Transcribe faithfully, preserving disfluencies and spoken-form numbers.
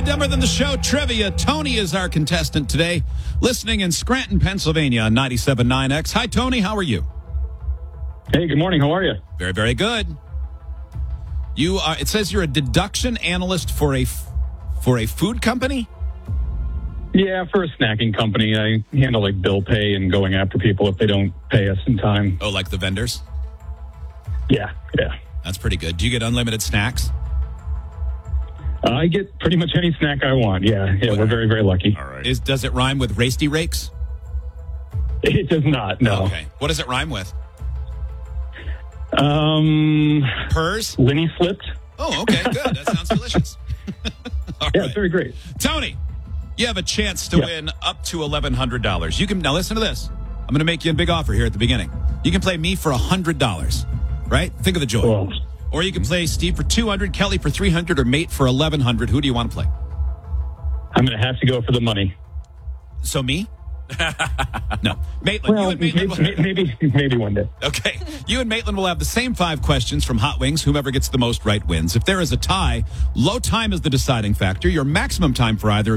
Dumber Than the Show trivia. Tony is our contestant today, listening in Scranton, Pennsylvania on ninety-seven point nine X. Hi, Tony. How are you? Hey, good morning. How are you? Very, very good. You are. It says you're a deduction analyst for a for a food company. Yeah, for a snacking company. I handle like bill pay and going after people if they don't pay us in time. Oh, like the vendors? Yeah, yeah. That's pretty good. Do you get unlimited snacks? Uh, I get pretty much any snack I want. Yeah, yeah. What? We're very, very lucky. All right. Is does it rhyme with Rasty Rakes? It does not. No. Okay. What does it rhyme with? Um, Purrs? Lenny slipped. Oh, okay. Good. That sounds delicious. All Yeah, right. it's very great. Tony, you have a chance to Yeah. win up to eleven hundred dollars. You can now listen to this. I'm going to make you a big offer here at the beginning. You can play me for one hundred dollars, right? Think of the joy. Well, Or you can play Steve for two hundred, Kelly for three hundred, or Mate for eleven hundred. Who do you want to play? I'm going to have to go for the money. So me? No. Maitland, Well, you and Maitland will, maybe, maybe, maybe one day. okay. You and Maitland will have the same five questions from Hot Wings. Whomever gets the most right wins. If there is a tie, low time is the deciding factor. Your maximum time for either